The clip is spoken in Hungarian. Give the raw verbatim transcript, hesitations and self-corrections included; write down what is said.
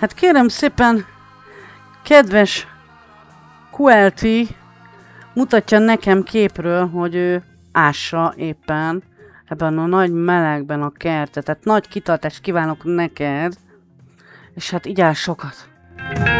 Hát kérem szépen, kedves kú el té mutatja nekem képről, hogy ő ássa éppen ebben a nagy melegben a kertet. Tehát nagy kitartást kívánok neked, és hát igyál sokat.